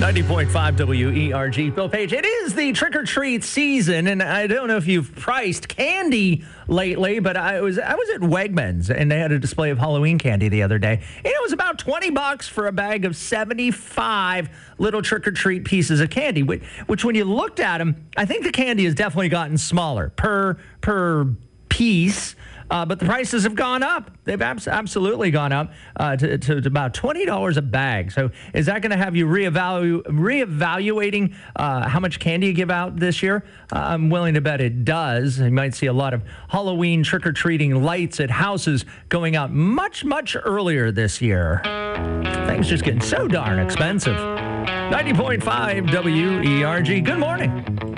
90.5 WERG. Bill Page. It is the trick-or-treat season, and I don't know if you've priced candy lately, but I was at Wegmans, and they had a display of Halloween candy the other day. And it was about $20 for a bag of 75 little trick-or-treat pieces of candy, which when you looked at them, I think the candy has definitely gotten smaller per piece. But the prices have gone up. They've absolutely gone up to about $20 a bag. So is that going to have you reevaluating how much candy you give out this year? I'm willing to bet it does. You might see a lot of Halloween trick-or-treating lights at houses going out much, much earlier this year. Things just getting so darn expensive. 90.5 WERG. Good morning.